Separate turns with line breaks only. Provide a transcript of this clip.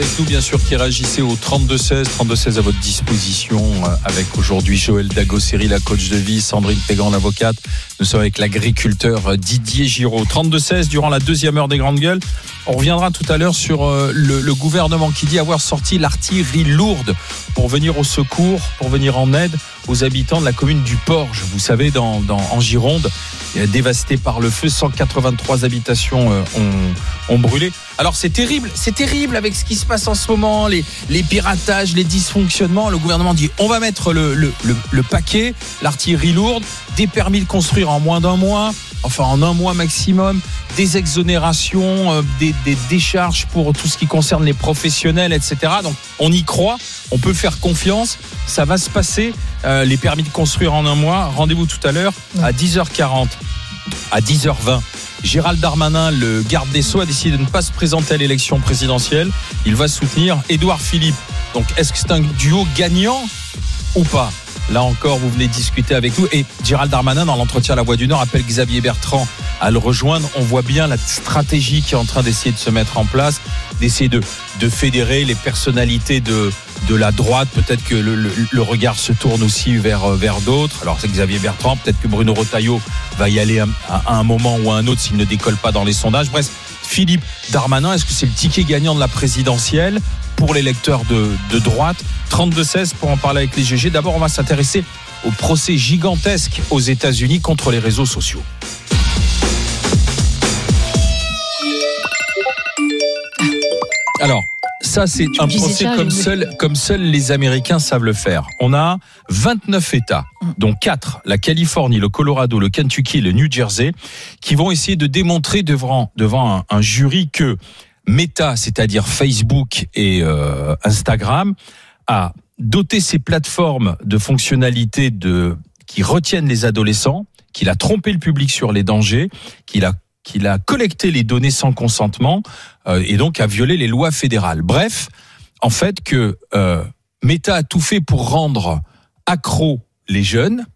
Avec nous, bien sûr, qui réagissez au 32-16 à votre disposition, avec aujourd'hui Joël Dagosseri, la coach de vie, Sandrine Pégan, l'avocate. Nous sommes avec l'agriculteur Didier Giraud. 32-16 durant la deuxième heure des Grandes Gueules. On reviendra tout à l'heure sur le gouvernement qui dit avoir sorti l'artillerie lourde pour venir au secours, pour venir en aide aux habitants de la commune du Porge. Vous savez, en Gironde, dévastée par le feu, 183 habitations ont brûlé. Alors c'est terrible avec ce qui se passe en ce moment, les piratages, les dysfonctionnements. Le gouvernement dit on va mettre le paquet, l'artillerie lourde, des permis de construire en moins d'un mois, enfin en un mois maximum, des exonérations, des décharges pour tout ce qui concerne les professionnels, etc. Donc on y croit, on peut faire confiance, ça va se passer, les permis de construire en un mois. Rendez-vous tout à l'heure à 10h40, à 10h20. Gérald Darmanin, le garde des Sceaux, a décidé de ne pas se présenter à l'élection présidentielle. Il va soutenir Édouard Philippe. Donc, est-ce que c'est un duo gagnant ou pas ? Là encore, vous venez discuter avec nous. Et Gérald Darmanin, dans l'entretien à La Voix du Nord, appelle Xavier Bertrand à le rejoindre. On voit bien la stratégie qui est en train d'essayer de se mettre en place, d'essayer de fédérer les personnalités de la droite. Peut-être que le regard se tourne aussi vers d'autres. Alors c'est Xavier Bertrand, peut-être que Bruno Retailleau va y aller à un moment ou à un autre s'il ne décolle pas dans les sondages. Bref, Philippe Darmanin, est-ce que c'est le ticket gagnant de la présidentielle pour les lecteurs de droite ? 32-16 pour en parler avec les GG. D'abord, on va s'intéresser au procès gigantesque aux États-Unis contre les réseaux sociaux. Alors, ça, c'est un procès comme seuls les Américains savent le faire. On a 29 États, dont 4, la Californie, le Colorado, le Kentucky et le New Jersey, qui vont essayer de démontrer devant un jury que Meta, c'est-à-dire Facebook et Instagram, a doté ces plateformes de fonctionnalités qui retiennent les adolescents, qu'il a trompé le public sur les dangers, qu'il a collecté les données sans consentement et donc a violé les lois fédérales. Bref, en fait que Meta a tout fait pour rendre accros les jeunes,